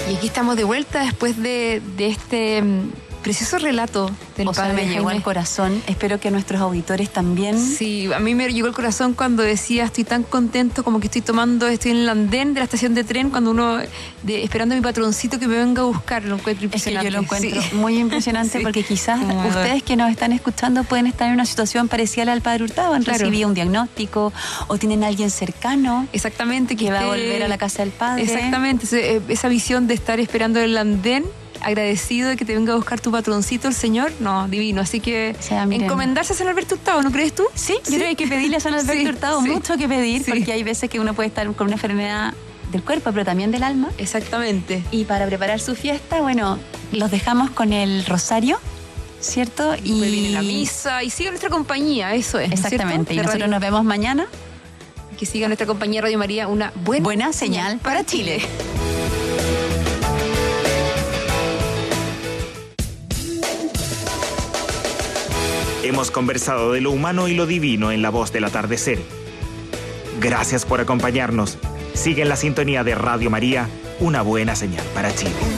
Y aquí estamos de vuelta después de este precioso relato del padre me llegó Jaime. al corazón. Espero que nuestros auditores también. Sí, a mí me llegó al corazón cuando decía: estoy tan contento como que estoy en el andén de la estación de tren, cuando esperando a mi patroncito que me venga a buscar. Lo encuentro impresionante. Es que yo lo encuentro muy impresionante, porque quizás ustedes que nos están escuchando pueden estar en una situación parecida al padre Hurtado. Han recibido un diagnóstico o tienen a alguien cercano. Exactamente, que va a volver a la casa del padre. Exactamente, esa visión de estar esperando en el andén, agradecido de que te venga a buscar tu patroncito, el Señor, divino. Así que encomendarse a San Alberto Hurtado, ¿no crees tú? Sí, yo creo que hay que pedirle a San Alberto Hurtado mucho que pedir, porque hay veces que uno puede estar con una enfermedad del cuerpo, pero también del alma. Exactamente. Y para preparar su fiesta, los dejamos con el rosario, ¿cierto? Y viene la misa y sigue nuestra compañía, eso es. Exactamente, y nosotros nos vemos mañana. Que siga nuestra compañía Radio María, una buena señal para Chile. Hemos conversado de lo humano y lo divino en La Voz del Atardecer. Gracias por acompañarnos. Sigue en la sintonía de Radio María, una buena señal para Chile.